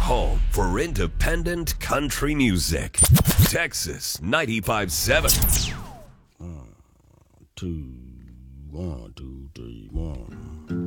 home for independent country music. Texas 95.7. One, two, three, one.